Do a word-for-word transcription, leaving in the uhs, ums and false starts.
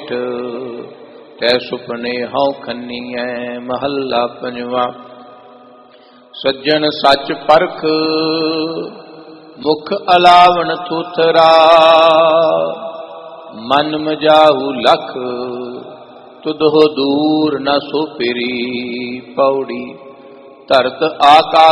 भेट तै सुपने हौ खन्नीऐ। महला पंजवा। सज्जन सच परख मुख अलावण थूथरा मन मजाहू लख तुदहो दूर न सुपिरी। पौड़ी धरत आकाश